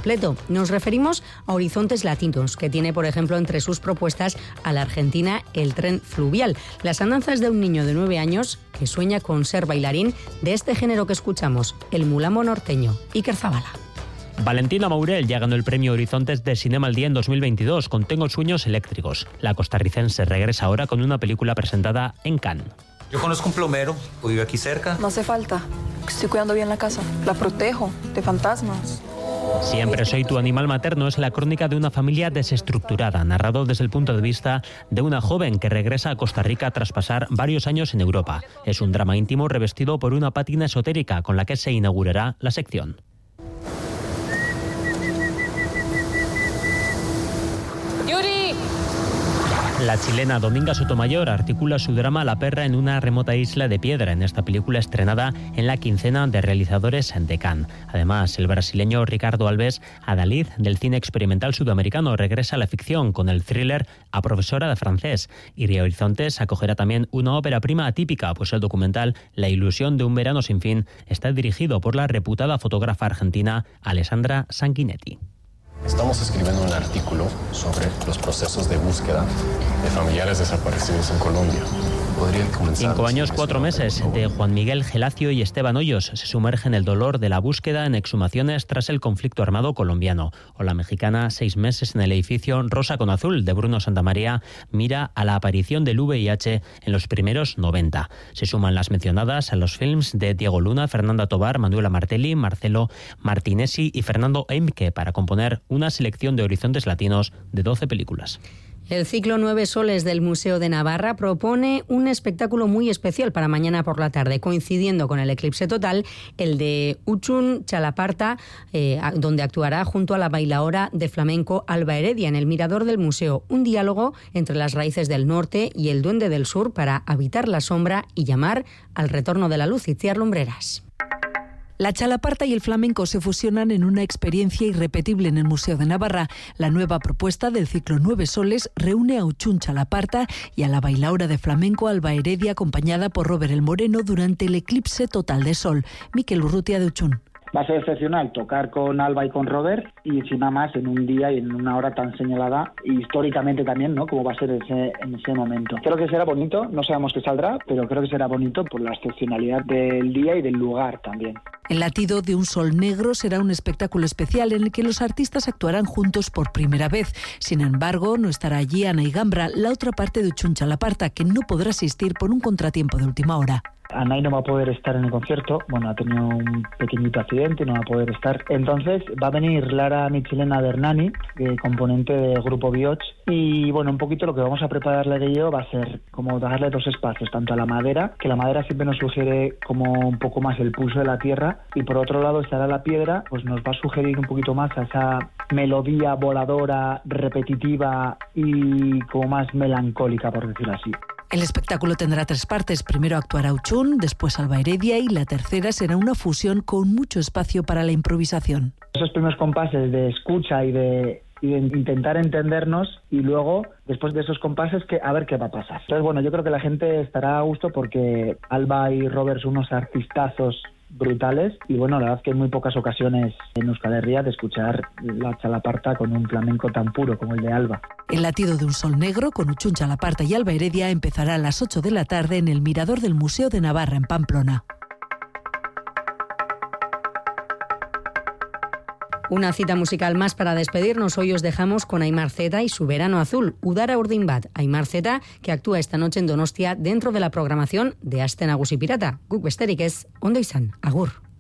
completo. Nos referimos a Horizontes Latinos, que tiene, por ejemplo, entre sus propuestas a la Argentina el tren fluvial. Las andanzas de un niño de 9 años que sueña con ser bailarín de este género que escuchamos, el mulambo norteño. Iker Zabala. Valentina Maurel ya ganó el premio Horizontes de Cinema al Día en 2022 con Tengo sueños eléctricos. La costarricense regresa ahora con una película presentada en Cannes. Yo conozco un plomero, vive aquí cerca. No hace falta. Estoy cuidando bien la casa. La protejo de fantasmas. Siempre soy tu animal materno es la crónica de una familia desestructurada, narrado desde el punto de vista de una joven que regresa a Costa Rica tras pasar varios años en Europa. Es un drama íntimo revestido por una pátina esotérica con la que se inaugurará la sección. La chilena Dominga Sotomayor articula su drama La perra en una remota isla de piedra en esta película estrenada en la quincena de realizadores de Cannes. Además, el brasileño Ricardo Alves Adalid del cine experimental sudamericano regresa a la ficción con el thriller A profesora de francés. Y Horizontes acogerá también una ópera prima atípica, pues el documental La ilusión de un verano sin fin está dirigido por la reputada fotógrafa argentina Alessandra Sanguinetti. Estamos escribiendo un artículo sobre los procesos de búsqueda de familiares desaparecidos en Colombia. Podrían comenzar 5 años, 4 meses de Juan Miguel Gelacio y Esteban Hoyos se sumerge en el dolor de la búsqueda en exhumaciones tras el conflicto armado colombiano. O la mexicana 6 meses en el edificio Rosa con Azul de Bruno Santamaría mira a la aparición del VIH en los primeros 90. Se suman las mencionadas a los films de Diego Luna, Fernanda Tobar, Manuela Martelli, Marcelo Martinesi y Fernando Eimke para componer una selección de Horizontes Latinos de 12 películas. El ciclo 9 Soles del Museo de Navarra propone un espectáculo muy especial para mañana por la tarde, coincidiendo con el eclipse total, el de Uchun Chalaparta, donde actuará junto a la bailaora de flamenco Alba Heredia en el mirador del museo. Un diálogo entre las raíces del norte y el duende del sur para habitar la sombra y llamar al retorno de la luz. Itziar Lumbreras. La chalaparta y el flamenco se fusionan en una experiencia irrepetible en el Museo de Navarra. La nueva propuesta del ciclo 9 Soles reúne a Uchun Chalaparta y a la bailaora de flamenco Alba Heredia, acompañada por Robert el Moreno durante el eclipse total de sol. Miquel Urrutia de Uchun. Va a ser excepcional tocar con Alba y con Robert y encima más en un día y en una hora tan señalada y históricamente también, ¿no? Como va a ser en ese momento. Creo que será bonito, no sabemos qué saldrá, pero creo que será bonito por la excepcionalidad del día y del lugar también. El latido de un sol negro será un espectáculo especial en el que los artistas actuarán juntos por primera vez. Sin embargo, no estará allí Ana Igambra, la otra parte de Uchun Chalaparta, que no podrá asistir por un contratiempo de última hora. Anay no va a poder estar en el concierto, bueno, ha tenido un pequeñito accidente, no va a poder estar. Entonces va a venir Lara Michelena Bernani, componente del grupo Bioch, y bueno, un poquito lo que vamos a prepararle de ello va a ser como darle 2 espacios, tanto a la madera, que la madera siempre nos sugiere como un poco más el pulso de la tierra, y por otro lado estará la piedra, pues nos va a sugerir un poquito más a esa melodía voladora, repetitiva y como más melancólica, por decirlo así. El espectáculo tendrá 3 partes. Primero actuará Uchun, después Alba Heredia y la tercera será una fusión con mucho espacio para la improvisación. Esos primeros compases de escucha y de intentar entendernos y luego, después de esos compases, a ver qué va a pasar. Entonces, bueno, yo creo que la gente estará a gusto porque Alba y Robert son unos artistazos brutales y bueno, la verdad es que en muy pocas ocasiones en Euskal Herria de escuchar la chalaparta con un flamenco tan puro como el de Alba. El latido de un sol negro con Uchun Chalaparta y Alba Heredia empezará a las 8 de la tarde en el mirador del Museo de Navarra en Pamplona. Una cita musical más para despedirnos. Hoy os dejamos con Aimar Zeta y su Verano Azul, Udara Urdin Bat. Aimar Zeta, que actúa esta noche en Donostia dentro de la programación de Aste Nagusi Pirata. Guk besterik ez, ondo izan, agur.